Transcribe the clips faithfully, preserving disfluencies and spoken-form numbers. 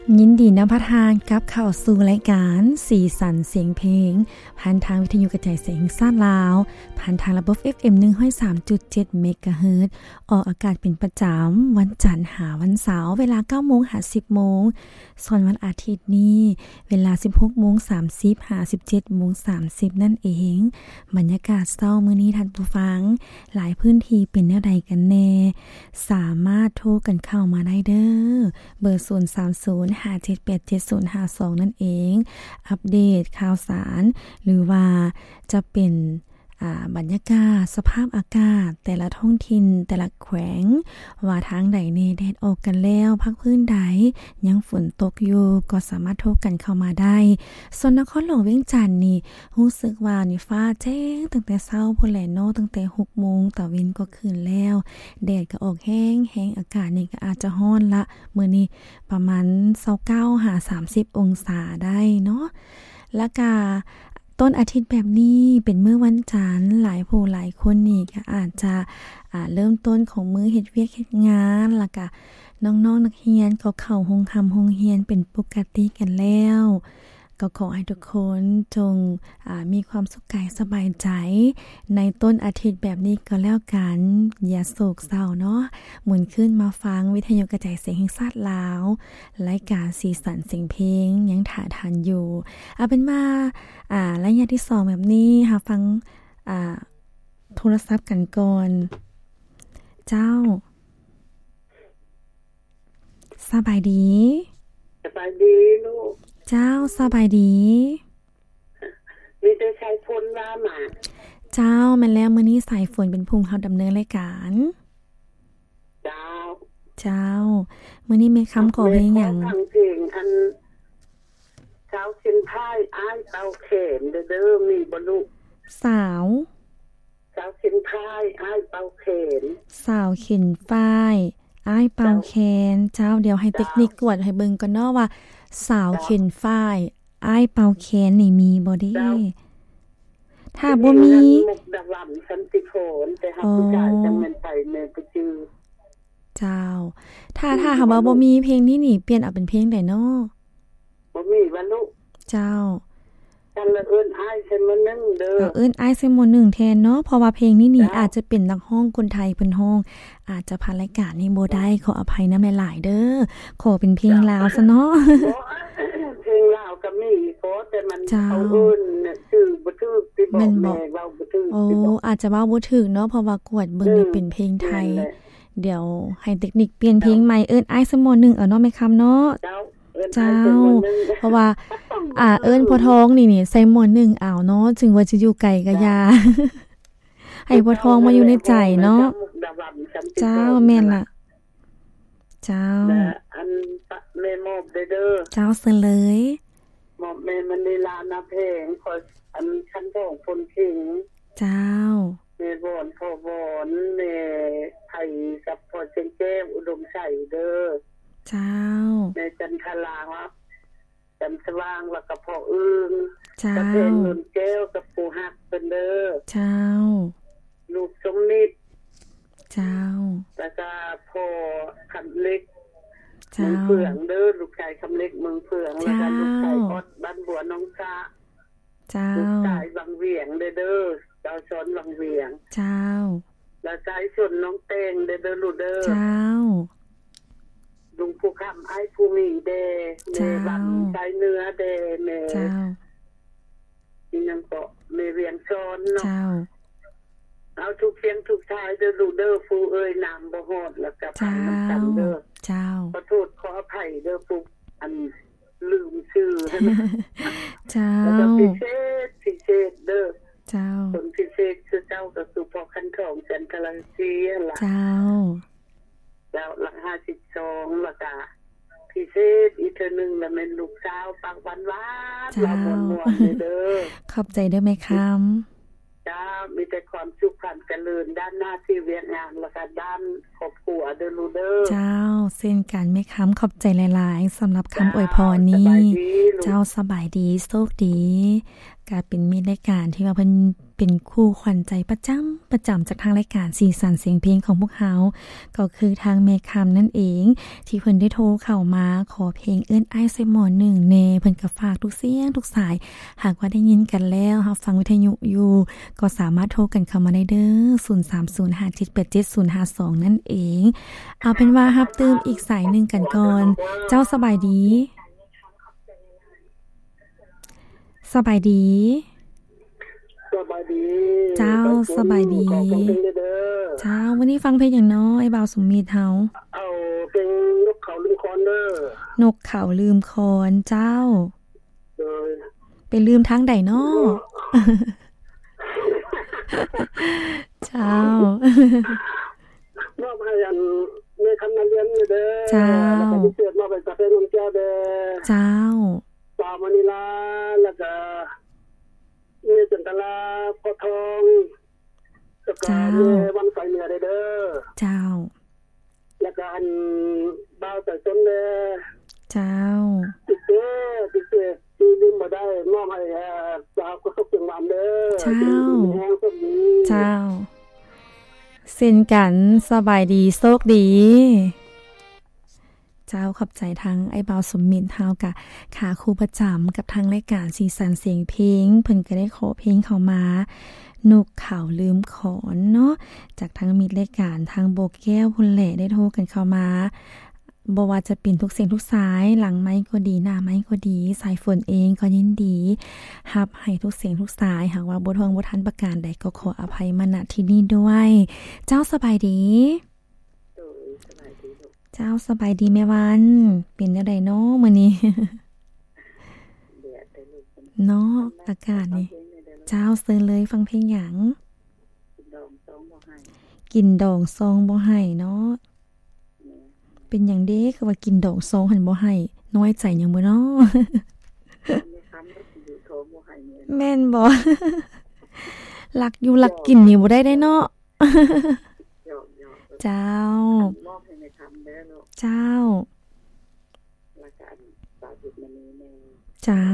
ยินดีนำพะทานกับเข้าสู่รายการสีสันเสียงเพลงผ่านทางวิทยุกระจายเสียงซ่านลาวผ่านทางระบบ เอฟ เอ็ม หนึ่งร้อยสามจุดเจ็ด เมกะเฮิรตซ์ออกอากาศเป็นประจำวันจันทร์หาวันเสาร์เวลา เก้าโมง หาสิบโมงส่วนวันอาทิตย์นี้เวลา สิบหกโมงสามสิบ หาสิบเจ็ดโมงสามสิบนั่นเองบรรยากาศเช้ามื้อนี้ท่านผู้ฟังหลายพื้นที่เป็นแนวใดกันแน่สามารถโทรกันเข้ามาได้เด้อเบอร์ศูนย์ สาม ศูนย์ ห้า เจ็ด แปด เจ็ด ศูนย์ ห้า สองนั่นเองอัปเดตข่าวสารหรือว่าจะเป็นอ่าบรรยากาศสภาพอากาศแต่ละท้องถิ่นแต่ละแขวงว่าทางใดแน่แดดออกกันแล้วภาคพื้นใดยังฝนตกอยู่ก็สามารถโทรกันเข้ามาได้ส่วนนครหลวงเวียงจันทน์นี่รู้สึกว่านี่ฟ้าแจ้งตั้งแต่เช้าพุ่นแหละเนาะตั้งแต่ หกโมงตะเวนก็ขึ้นแล้วแดดก็ออกแห้งแห้งอากาศนี่ก็อาจจะร้อนละมื้อนี้ประมาณยี่สิบเก้าหาสามสิบองศาได้เนาะแล้วก็ต้นอาทิตย์แบบนี้เป็นมื้อวันจันทร์หลายผู้หลายคนนี่ก็อาจจะอ่าเริ่มต้นของมื้อเฮ็ดเวียกเฮ็ดงานแล้วก็น้องๆนักเรียนก็เข้าโรงคำโรงเรียนเป็นปกติกันแล้วก็ขอให้ทุกคนจงอ่ามีความสุขกายสบายใจในต้นอาทิตย์แบบนี้ก็แล้วกันอย่าโศกเศร้าเนาะหมุนขึ้นมาฟังวิทยุกระจายเสียงแห่งชาติลาวรายการสีสันเสียงเพลงยังถ่ายทันอยู่เอาเป็นมาอ่าระยะที่สองแบบนี้หาฟังอ่าโทรศัพท์กันก่อนเจ้าสบายดีสบายดีลูกเจ้าสบายดีมีแต่สายฝนว่ามาเจ้าแม่นแล้วมื้อนี้สายฝนเป็นภูมิเฮาดำเนินรายการเจ้าเจ้ามื้อนี้แม่ค้ำขอเพลงหยังฟังเพลงอันสาวเข็นพายอ้ายเป่าแขนเด้อมีบ่ลูกสาวสาวเข็นพายอ้ายเป่าแขนสาวเข็นฝ้ายอ้ายเป่าแขนเจ้าเดี๋ยวให้เทคนิคกวดให้เบิ่งก่อนเนาะว่าสาวเข็นฝ้ายอ้ายเป่าแขนนี่มีบ่เด้ถ้าบ่มีมุกดาวันสันติโผลแต่หากผู้ชายจังแม่นไปแม่ก็จื้อเจ้าถ้าถ้าหากว่าบ่มีเพลงนี้นี่เปลี่ยนเอาเป็นเพลงใดเนาะบ่มีว่าลูกเจ้ากันละเอิ้นอ้ายใส่มื้อนึงเด้อเอิ้นอ้ายใส่มื้อนึงแทนเนาะเพราะว่าเพลงนี้นี่อาจจะเป็นนักร้องคนไทยเพิ่นร้องอาจจะผ่านรายการนี้บ่ได้ขออภัยนำหลายๆเด้อขอเป็นเพลงลาวซะเนาะเพลงลาวก็มีเพราะแต่มันเอาเอิ้นน่ะชื่อบ่ถูกสิบอกแม่เว้าบ่ถูกโอ้อาจจะเว้าบ่ถูกเนาะเพราะว่ากวดเบิ่งนี่เป็นเพลงไทยเดี๋ยวให้เทคนิคเปลี่ยนเพลงใหม่เอิ้นอ้ายใส่มื้อนึงเอาเนาะแม่คำเนาะเจ้าเพราะว่าอ่าเอิ้นพอท้องนี่นี่ใส่หมอนหนึ่งอ้าวเนาะถึงว่าจะอยู่ไกลก็ยาให้พอท้องมาอยู่ในใจเนาะเจ้าแม่นล่ะเจ้าอันแม่มอบเด้อเจ้าเสลยมอบแม่มันลีลานาเพลงขออันคันของคนคิงเจ้าแม่บอนพ่อบอนแม่ไผกับพ่อเจงแก้วอุดมใส่เด้อเจ้าในจันทลาครับจันสว่างแล้วก็พ่ออึ้งเจ้าเพลงนนแก้วกับปู่ฮักเพิ่นเด้อเจ้าลูกสมนิดเจ้าแล้วก็พ่อคำเล็กเมืองเฟืองเด้อลูกชายคำเล็กเมืองเฟืองแล้วก็ลูกชายอดบ้านบัวน้องซาเจ้าลูกชายวังเวียงเด้อเด้อเจ้าชนวังเวียงเจ้าแล้วชายชนน้องเตงเด้อเด้อลูกเด้อเจ้าลุงผู้คำไอ้ผู้มีเดเมวังใช้เนื้อเดเมเจ้านี่ยังก็เมเวียงซ้อนเนาะเจ้าเอาทุกเพียงทุกชายเด้อลูกเด้อฟูเอ้ยนามบ่ฮอดแล้วก็ผ่านน้ำกันเด้อเจ้าขอโทษขออภัยเด้อปุ๊กอันลืมชื่อเจ้าแล้วก็พิเศษพิเศษเด้อเจ้าคนพิเศษคือเจ้าก็คือพ่อคันทองจันทรังสีล่ะเจ้าแล้วหลักห้าสิบสองแล้วก็พิเศษอีกเทื่อนึงแล้วแม่นลูกสาวปากหวานๆละม่วนๆเด้อขอบใจเด้อแม่คำจ้ามีแต่ความสุขความเจริญด้านหน้าที่เวียนงานแล้วก็ด้านครอบครัวเด้อลูกเด้อเจ้าเช่นกันแม่คำขอบใจหลายๆสำหรับคำอวยพรนี้เจ้าสบายดีโชคดีก็เป็นมีรายการที่ว่าเพิ่นเป็นคู่ขวัญใจประจำประจำจากทางรายการสีสันเสียงเพลงของพวกเฮาก็คือทางแม่คำนั่นเองที่เพิ่นได้โทรเข้ามาขอเพลงเอิ้นอ้ายใส่หมอหนึ่งแน่เพิ่นก็ฝากทุกเสียงทุกสายหากว่าได้ยินกันแล้วรับฟังวิทยุอยู่ก็สามารถโทรกันเข้ามาได้เด้อศูนย์ สาม ศูนย์ ห้า เจ็ด แปด เจ็ด ศูนย์ ห้า สองนั่นเองเอาเป็นว่ารับตื่มอีกสายนึงกันก่อนเจ้าสบายดีสบายดีสบายดีเจ้าสบายดีเจ้าวันนี้ฟังเพลงอย่างน้อยไอ้บ่าวสมมีเฮาเอาเพลงนกเขาลืมคอนเด้อนกเขาลืมคอนเจ้าเด้อไปลืมทางใดน้อเจ้ามอบให้อันในคำนักเรียนเด้อเจ้าแล้วก็พิเศษมอบให้กับเพลงนนแก้วเด้อเจ้าปามณีลาแล้วก็เมียจันทราพ่อทองแล้วก็เมียวันใส่เหนือเด้อเจ้าแล้วก็อันบ่าวใส่ต้นเด้อเจ้าติเด้อติเด้อที่ลืมบ่ได้มอบให้สาวก็สุขงามเด้อเจ้าเจ้าเช่นกันสบายดีโชคดีเจ้าขอบใจทั้งไอ้บ่าวสมมิตรเฮากะขาครูประจำกับทางรายการสีสันเสียงเพลงเพิ่นก็ได้ขอเพลงเข้ามานกเขาลืมขอนเนาะจากทางมิตรรายการทางโบแก้วพุ่นแหละได้โทรกันเข้ามาบ่ว่าจะเป็นทุกเสียงทุกสายหลังไม้ก็ดีหน้าไม้ก็ดีสายฝนเองก็ยินดีรับให้ทุกเสียงทุกสายหากว่าบ่ทองบ่ทันประการใดก็ขออภัยมาณที่นี้ด้วยเจ้าสบายดีเจ้าสบายดีแม่วันเป็นจังได๋เนาะมื้อนี้เนาะอากาศนี่เจ้าเซินเลยฟังเพลงหยังกินดองซองบ่ให้เนาะเป็นหยังเด้คือว่ากินดองซองหั่นบ่ให้น้อยใจหยังบ่เนาะแม่นบ่ลักอยู่ลักกินนี่บ่ได้ได้เนาะเจ้าเจ้าเจ้า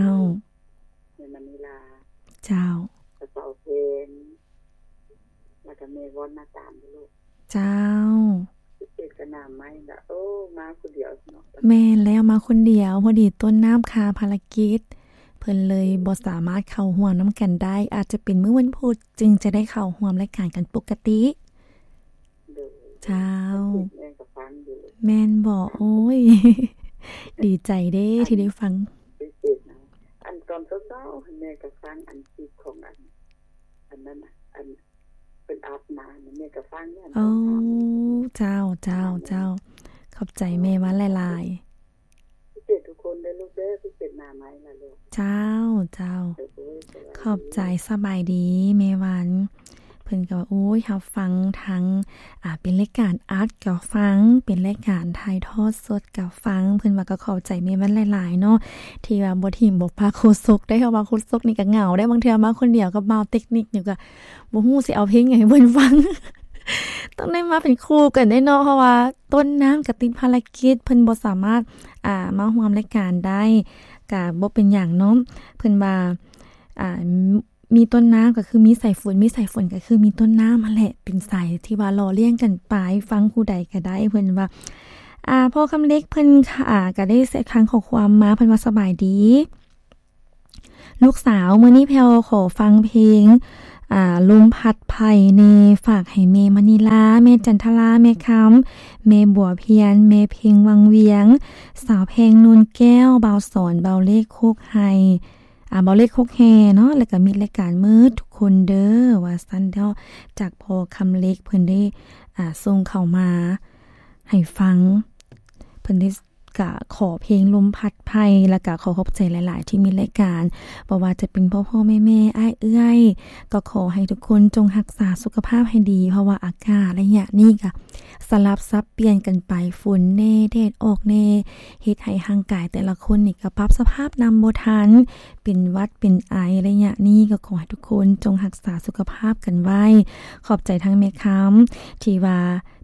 เจ้ากระเป๋าเพนแล้วก็เมวอนมาตามลูกเจ้าเจ็ดกระนาไม้ละโอ้มาคนเดียวเนาะแม่แล้วมาคนเดียวพอดีต้นน้ำคาภารกิจเพิ่นเลยบ่สามารถเข้าร่วมนำกันได้อาจจะเป็นมื้อวันพุธจึงจะได้เข้าร่วมรายการกันปกติเจ้าแม่นบ่โอ้ยดีใจเด้ที่ได้ฟังอันตอนเช้าๆแม่ก็ฟังอันที่ของอันอันนั้นน่ะอันเป็นอาบน้ำแม่ก็ฟังเนี่ยโอ้เจ้าเจ้าเจ้าขอบใจแม่ว่าหลายๆพิเศษทุกคนได้ลูกเด้อพิเศษหน้าไม้ล่ะลูกเจ้าเจ้าขอบใจสบายดีแม่วันเพิ่นก็โอ้ยรับฟังทั้งอ่าเป็นรายการอาร์ตก็ฟังเป็นรายการถ่ายทอดสดก็ฟังเพิ่นว่าก็เข้าใจแม่มันหลายๆเนาะที่ว่าบ่ทิ่มบ่พาโคศกได้เพราะว่าโคศกนี่ก็เหงาได้บางเทื่อมาคนเดียวก็เมาเทคนิคนี่ก็บ่ฮู้สิเอาเพลงหยังให้เพิ่นฟัง ต้องได้มาเป็นคู่กันได้เนาะเพราะว่าต้นน้ำก็ติดภารกิจเพิ่นบ่สามารถอ่ามาร่วมรายการได้ก็บ่เป็นหยังเนาะเพิ่นว่าอ่ามีต้นน้ำก็คือมีสายฝนมีสายฝนก็คือมีต้นน้ำมาแหละเป็นสายที่ว่าล้อเลียงกันไปฟังผู้ใดก็ได้เพิ่นว่าอ่าพ่อคำเล็กเพิ่นค่ะก็ได้เสร็จครั้งขอความมาเพิ่นว่าสบายดีลูกสาวมื้อนี้แพลขอฟังเพลงอ่าลมพัดไผ่เนฝากให้แม่มณีลาแม่จันทราแม่คำแม่บัวเพียรแม่เพลงวังเวียงสาวแพงนูนแก้วเบาสอนเบาเลขโคกไฮอ่าบ่เลขโคกแฮเนาะแล้วก็มีรายการมืดทุกคนเด้อว่าซั่นเด้อจากพอคำเล็กเพิ่นได้อ่าส่งเข้ามาให้ฟังเพิ่นได้ก็ขอเพลงลมพัดไผ่แล้วก็ขอขอบใจหลายๆที่มีรายการบ่ว่าจะเป็นพ่อๆแม่ๆอ้ายเอื้อยก็ขอให้ทุกคนจงรักษาสุขภาพให้ดีเพราะว่าอากาศระยะนี้ก็สลับซับเปลี่ยนกันไปฝนแน่แดดออกแน่เฮ็ดให้ร่างกายแต่ละคนนี่ก็ปรับสภาพนำบ่ทันเป็นหวัดเป็นไอระยะนี้ก็ขอให้ทุกคนจงรักษาสุขภาพกันไว้ขอบใจทั้งแม่ค้ำที่ว่า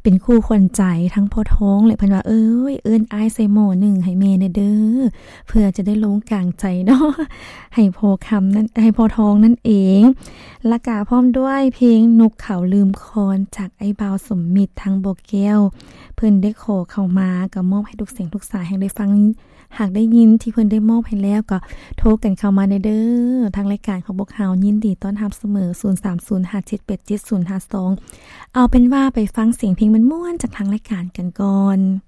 เป็นคู่ควรใจทั้งพ่อท้องและเพิ่นว่าเอ้ยเอิ้นอ้ายใส่หม้อหนึ่งให้แม่แน่เด้อเพื่อจะได้ลงกลางใจเนาะให้พ่อคำนั้นให้พ่อท้องนั่นเองและกาพร้อมด้วยเพลงนกเขาลืมคอนจากไอ้บ่าวสมมิตรทางบ่แก้วเพิ่นได้ขอเข้ามาก็มอบให้ทุกเสียงทุกสายให้ได้ฟังหากได้ยินที่เพิ่นได้มอบให้แล้วก็โทรกันเข้ามาในเด้อทางรายการของพวกเฮายินดีต้อนรับเสมอศูนย์ สาม ศูนย์ ห้า เจ็ด แปด เจ็ด ศูนย์ ห้า สองเอาเป็นว่าไปฟังเสียงเพลงมันม่วนจากทางรายการกันก่อน